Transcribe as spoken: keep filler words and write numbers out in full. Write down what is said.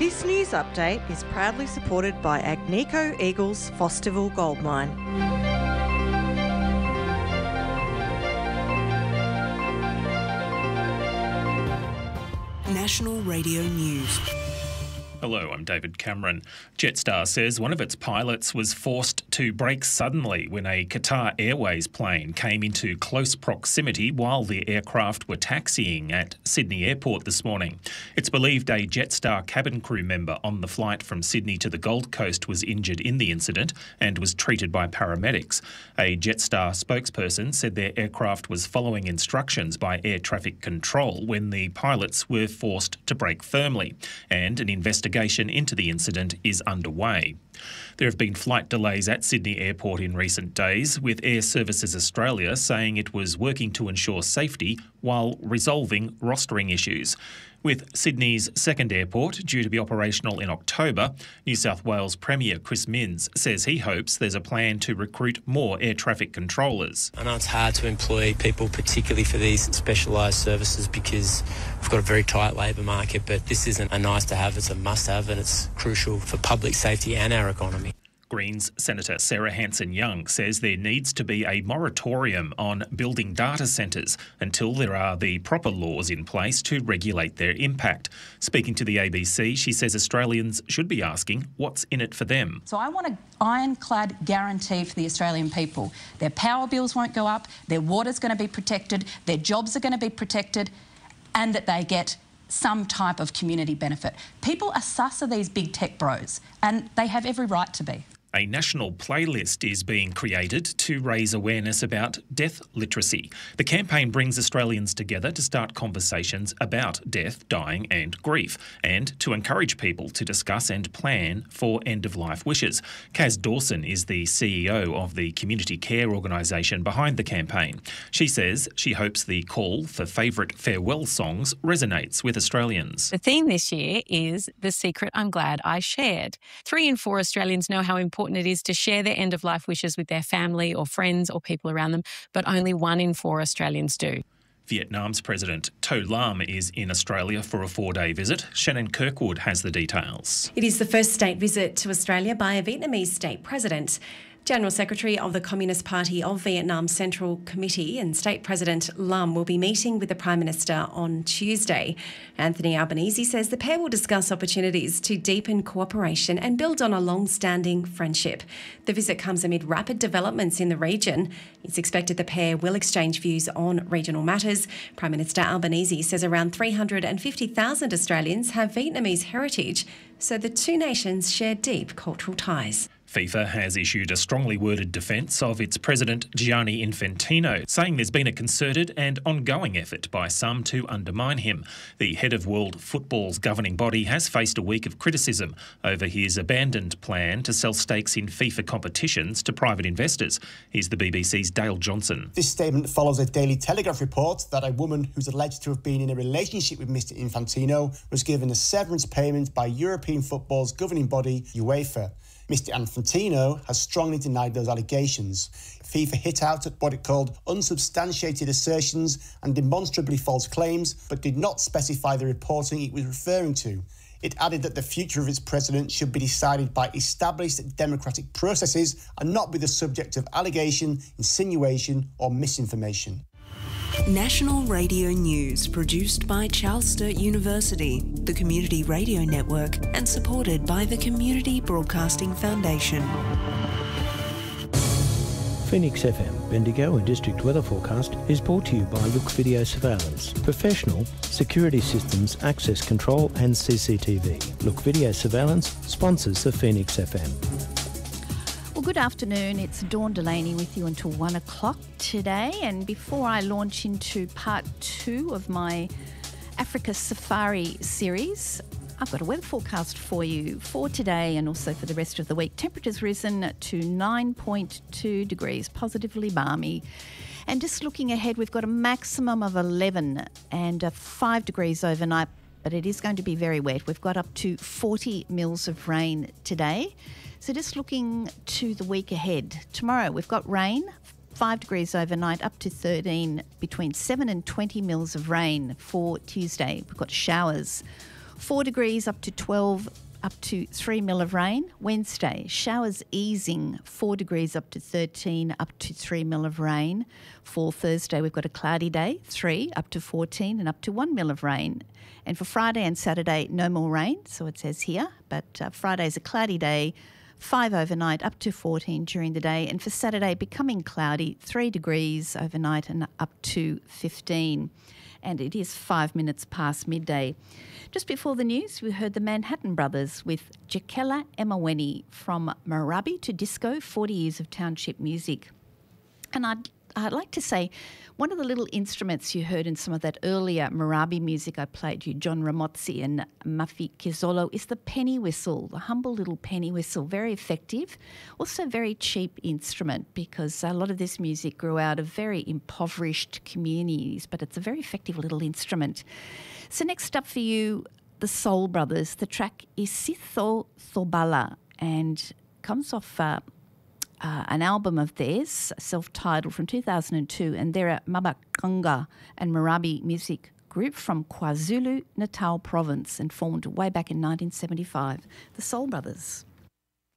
This news update is proudly supported by Agnico Eagles Fosterville Gold Mine. National Radio News. Hello, I'm David Cameron. Jetstar says one of its pilots was forced to brake suddenly when a Qatar Airways plane came into close proximity while the aircraft were taxiing at Sydney Airport this morning. It's believed a Jetstar cabin crew member on the flight from Sydney to the Gold Coast was injured in the incident and was treated by paramedics. A Jetstar spokesperson said their aircraft was following instructions by air traffic control when the pilots were forced to brake firmly, and an investigation into the incident is underway. There have been flight delays at Sydney Airport in recent days, with Air Services Australia saying it was working to ensure safety while resolving rostering issues. With Sydney's second airport due to be operational in October, New South Wales Premier Chris Minns says he hopes there's a plan to recruit more air traffic controllers. I know it's hard to employ people, particularly for these specialised services, because we've got a very tight labour market, but this isn't a nice to have, it's a must have, and it's crucial for public safety and our economy. Greens Senator Sarah Hanson-Young says there needs to be a moratorium on building data centres until there are the proper laws in place to regulate their impact. Speaking to the A B C, she says Australians should be asking what's in it for them. So I want an ironclad guarantee for the Australian people. Their power bills won't go up, their water's going to be protected, their jobs are going to be protected, and that they get some type of community benefit. People are sus of these big tech bros, and they have every right to be. A national playlist is being created to raise awareness about death literacy. The campaign brings Australians together to start conversations about death, dying and grief, and to encourage people to discuss and plan for end-of-life wishes. Kaz Dawson is the C E O of the community care organisation behind the campaign. She says she hopes the call for favourite farewell songs resonates with Australians. The theme this year is The Secret I'm Glad I Shared. Three in four Australians know how important it is to share their end-of-life wishes with their family or friends or people around them, but only one in four Australians do. Vietnam's President To Lam is in Australia for a four-day visit. Shannon Kirkwood has the details. It is the first state visit to Australia by a Vietnamese state president. General Secretary of the Communist Party of Vietnam Central Committee and State President Lam will be meeting with the Prime Minister on Tuesday. Anthony Albanese says the pair will discuss opportunities to deepen cooperation and build on a long-standing friendship. The visit comes amid rapid developments in the region. It's expected the pair will exchange views on regional matters. Prime Minister Albanese says around three hundred fifty thousand Australians have Vietnamese heritage, so the two nations share deep cultural ties. FIFA has issued a strongly worded defence of its president Gianni Infantino, saying there's been a concerted and ongoing effort by some to undermine him. The head of world football's governing body has faced a week of criticism over his abandoned plan to sell stakes in FIFA competitions to private investors. Here's the B B C's Dale Johnson. This statement follows a Daily Telegraph report that a woman who's alleged to have been in a relationship with Mister Infantino was given a severance payment by European football's governing body, UEFA. Mister Infantino has strongly denied those allegations. FIFA hit out at what it called unsubstantiated assertions and demonstrably false claims, but did not specify the reporting it was referring to. It added that the future of its president should be decided by established democratic processes and not be the subject of allegation, insinuation or misinformation. National Radio News, produced by Charles Sturt University, the Community Radio Network, and supported by the Community Broadcasting Foundation. Phoenix F M, Bendigo and District Weather Forecast is brought to you by Look Video Surveillance, professional security systems, access control and C C T V. Look Video Surveillance sponsors the Phoenix F M. Well, good afternoon. It's Dawn Delaney with you until one o'clock today. And before I launch into part two of my Africa Safari series, I've got a weather forecast for you for today and also for the rest of the week. Temperature's risen to nine point two degrees, positively balmy. And just looking ahead, we've got a maximum of eleven and uh, five degrees overnight, but it is going to be very wet. We've got up to forty mils of rain today. So just looking to the week ahead, tomorrow we've got rain, five degrees overnight, up to thirteen, between seven and twenty mils of rain for Tuesday. We've got showers four degrees up to twelve, up to three mil of rain. Wednesday, showers easing, four degrees up to thirteen, up to three mil of rain. For Thursday, we've got a cloudy day, three up to fourteen and up to one mil of rain. And for Friday and Saturday, no more rain, so it says here, but uh, Friday's a cloudy day, five overnight, up to fourteen during the day. And for Saturday, becoming cloudy, three degrees overnight and up to fifteen. And it is five minutes past midday. Just before the news, we heard the Manhattan Brothers with Jakella Emaweni from Marabi to Disco, forty years of township music. And I'd, I'd like to say one of the little instruments you heard in some of that earlier Marabi music I played you, John Ramozzi and Mafi Kizolo, is the penny whistle, the humble little penny whistle, very effective, also very cheap instrument because a lot of this music grew out of very impoverished communities, but it's a very effective little instrument. So next up for you, the Soul Brothers. The track is Sitho Thobala and comes off uh, uh, an album of theirs, self-titled from two thousand two, and they're a Mabakanga and Marabi music group from KwaZulu-Natal province and formed way back in nineteen seventy-five. The Soul Brothers.